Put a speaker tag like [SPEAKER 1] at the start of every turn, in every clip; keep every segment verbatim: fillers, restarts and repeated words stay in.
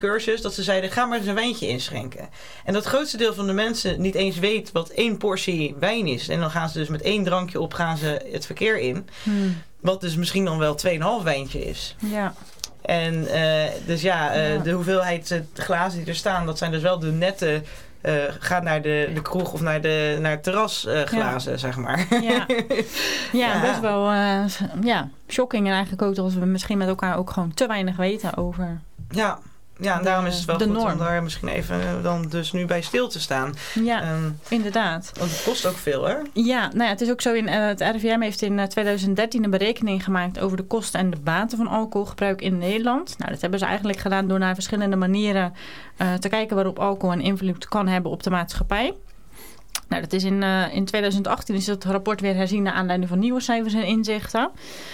[SPEAKER 1] cursus dat ze zeiden, ga maar eens een wijntje inschenken. En dat grootste deel van de mensen niet eens weet wat één portie wijn is. En dan gaan ze dus met één drankje op gaan ze het verkeer in. Hmm. Wat dus misschien dan wel tweeënhalf wijntje is.
[SPEAKER 2] Ja.
[SPEAKER 1] En uh, dus ja, uh, ja, de hoeveelheid uh, glazen die er staan, dat zijn dus wel de nette... Uh, gaat naar de, de kroeg of naar, de, naar het terras uh, glazen, ja. zeg maar.
[SPEAKER 2] Ja, ja, ja. best wel uh, ja, shocking. En eigenlijk ook dat we misschien met elkaar ook gewoon te weinig weten over...
[SPEAKER 1] Ja. Ja, en de, daarom is het wel goed
[SPEAKER 2] norm.
[SPEAKER 1] om daar misschien even dan dus nu bij stil te staan.
[SPEAKER 2] Ja, um, inderdaad.
[SPEAKER 1] Want het kost ook veel, hè?
[SPEAKER 2] Ja, nou ja, het is ook zo. In, uh, het R I V M heeft in uh, twintig dertien een berekening gemaakt over de kosten en de baten van alcoholgebruik in Nederland. Nou, dat hebben ze eigenlijk gedaan door naar verschillende manieren uh, te kijken waarop alcohol een invloed kan hebben op de maatschappij. Nou, dat is in, uh, in twintig achttien is het rapport weer herzien naar aanleiding van nieuwe cijfers en inzichten.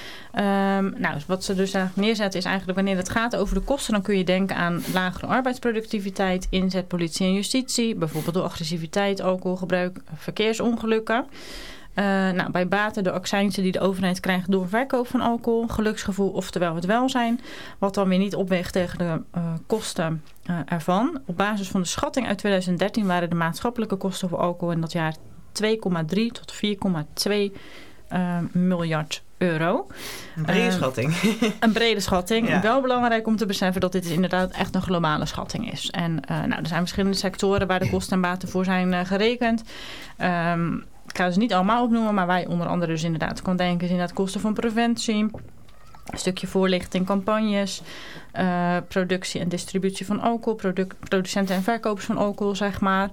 [SPEAKER 2] Um, nou, wat ze dus eigenlijk neerzetten is eigenlijk wanneer het gaat over de kosten, dan kun je denken aan lagere arbeidsproductiviteit, inzet politie en justitie, bijvoorbeeld door agressiviteit, alcoholgebruik, verkeersongelukken. Uh, nou, bij baten de accijnzen die de overheid krijgt door verkoop van alcohol, geluksgevoel, oftewel het welzijn, wat dan weer niet opweegt tegen de uh, kosten uh, ervan. Op basis van de schatting uit twintig dertien waren de maatschappelijke kosten voor alcohol in dat jaar twee komma drie tot vier komma twee uh, miljard euro.
[SPEAKER 1] Een brede uh, schatting.
[SPEAKER 2] Een brede schatting. Ja. Wel belangrijk om te beseffen dat dit inderdaad echt een globale schatting is. En uh, nou, er zijn verschillende sectoren waar de kosten en baten voor zijn uh, gerekend. Um, ik ga ze niet allemaal opnoemen, maar waar je onder andere dus inderdaad kan denken is inderdaad kosten van preventie, een stukje voorlichting, campagnes, uh, productie en distributie van alcohol, produc- producenten en verkopers van alcohol, zeg maar.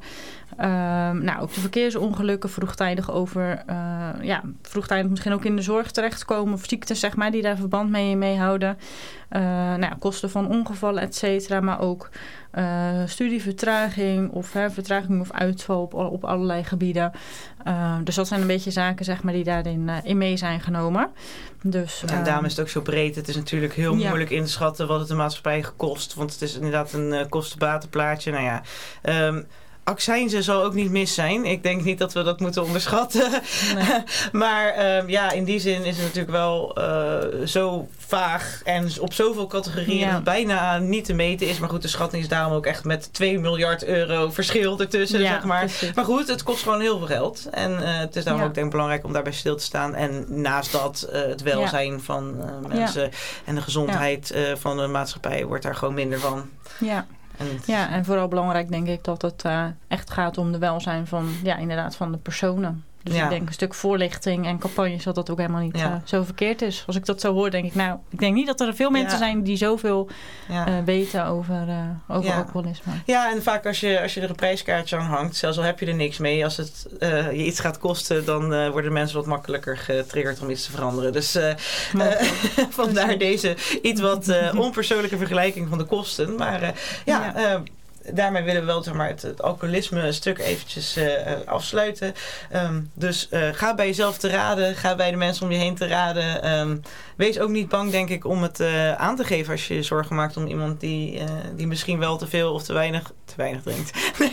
[SPEAKER 2] Um, nou, ook de verkeersongelukken, vroegtijdig over, uh, ja, vroegtijdig misschien ook in de zorg terechtkomen of ziektes, zeg maar, die daar verband mee, mee houden. Uh, nou ja, kosten van ongevallen, et cetera, maar ook uh, studievertraging of hè, vertraging of uitval op, op allerlei gebieden. Uh, dus dat zijn een beetje zaken, zeg maar, die daarin uh, in mee zijn genomen. Dus,
[SPEAKER 1] en uh, daarom is het ook zo breed. Het is natuurlijk heel ja. moeilijk in te schatten wat het de maatschappij kost. Want het is inderdaad een uh, kostenbatenplaatje. Nou ja, um, accijnzen zal ook niet mis zijn. Ik denk niet dat we dat moeten onderschatten. Nee. maar um, ja, in die zin is het natuurlijk wel uh, zo vaag en op zoveel categorieën ja. dat het bijna niet te meten is. Maar goed, de schatting is daarom ook echt met twee miljard euro verschil ertussen, ja, zeg maar. Precies. Maar goed, het kost gewoon heel veel geld. En uh, het is daarom ja. ook denk ik belangrijk om daarbij stil te staan. En naast dat uh, het welzijn ja. van uh, mensen ja. en de gezondheid ja. uh, van de maatschappij wordt daar gewoon minder van.
[SPEAKER 2] Ja. En ja, en vooral belangrijk denk ik dat het uh, echt gaat om de welzijn van, ja, inderdaad van de personen. Dus ja. ik denk een stuk voorlichting en campagnes dat dat ook helemaal niet ja. uh, zo verkeerd is. Als ik dat zo hoor, denk ik, nou, ik denk niet dat er veel mensen ja. zijn die zoveel ja. uh, weten over, uh, over ja. alcoholisme.
[SPEAKER 1] Ja, en vaak als je, als je er een prijskaartje aan hangt, zelfs al heb je er niks mee, als het uh, je iets gaat kosten, dan uh, worden mensen wat makkelijker getriggerd om iets te veranderen. Dus uh, uh, vandaar deze iets wat uh, onpersoonlijke vergelijking van de kosten. Maar uh, ja... ja. Uh, Daarmee willen we wel, zeg maar, het, het alcoholisme stuk eventjes uh, afsluiten. Um, dus uh, ga bij jezelf te raden. Ga bij de mensen om je heen te raden. Um, wees ook niet bang, denk ik, om het uh, aan te geven als je je zorgen maakt om iemand die, uh, die misschien wel te veel of te weinig, te weinig drinkt.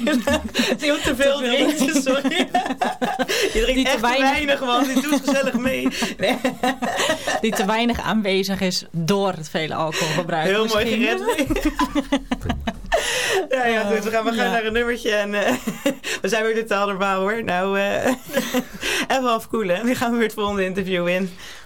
[SPEAKER 1] die ook te veel te drinkt, drinkt, sorry. Je drinkt die echt te weinig, te weinig man. Die doet gezellig mee. Nee.
[SPEAKER 2] Die te weinig aanwezig is door het vele alcoholgebruik.
[SPEAKER 1] Heel
[SPEAKER 2] misschien.
[SPEAKER 1] Mooi gered. Ja, ja, goed. We gaan, we gaan ja. naar een nummertje en uh, we zijn weer totaal normaal hoor. Nou, uh, even afkoelen. Nu gaan we weer het volgende interview in.